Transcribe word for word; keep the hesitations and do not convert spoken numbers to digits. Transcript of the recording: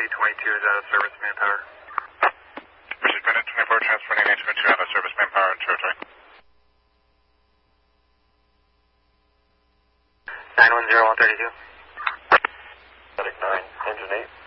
twenty-two is out of service, manpower. Pursuit Bennett, twenty-four, transferring nine twenty-two out of service, manpower and territory. nine one zero, one thirty-two. Medic nine, engine eight.